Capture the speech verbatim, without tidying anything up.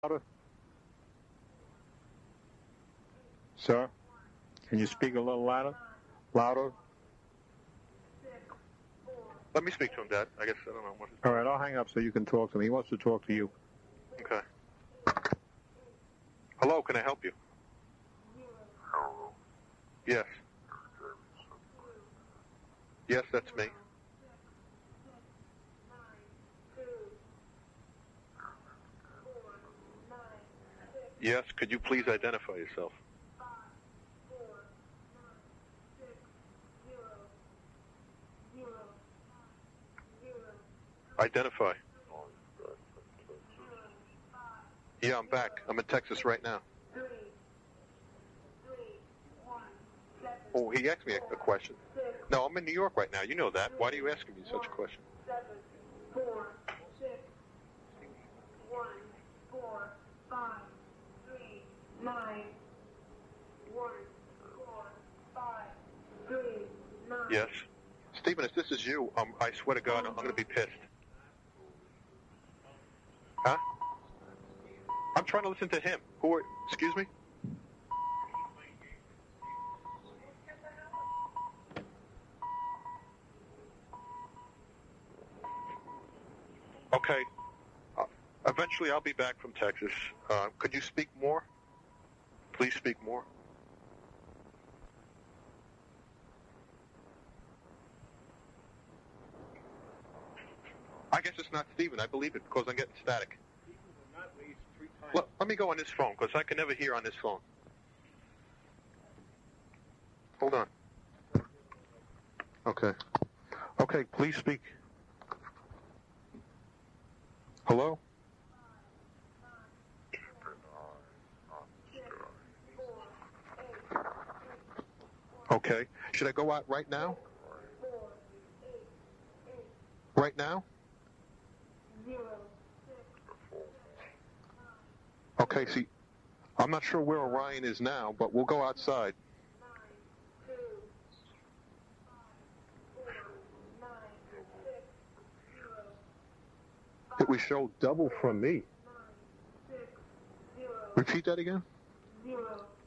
louder? Sir, can you speak a little louder? Louder? Let me speak to him, Dad. I guess, I don't know. What is All right, I'll hang up so you can talk to me. He wants to talk to you. Okay. Hello, can I help you? Hello. Yes. Yes, that's me. Yes, could you please identify yourself? Identify. Yeah, I'm back. I'm in Texas right now. Oh, he asked me a, a question. No, I'm in New York right now. You know that. Why are you asking me such a question? Seven, four, six, one, four, five, three, nine, one, four, five, three, nine. Yes. Stephen, if this is you, um, I swear to God, I'm going to be pissed. Huh? I'm trying to listen to him. Who are... Excuse me? Okay. Uh, eventually, I'll be back from Texas. Uh, could you speak more? Please speak more. I guess it's not Stephen. I believe it because I'm getting static. Let, let me go on this phone because I can never hear on this phone. Hold on. Okay. Okay, please speak. Hello? Okay. Should I go out right now? Right now? Okay, see, I'm not sure where Orion is now, but we'll go outside. It was show double from me. Repeat that again? Zero.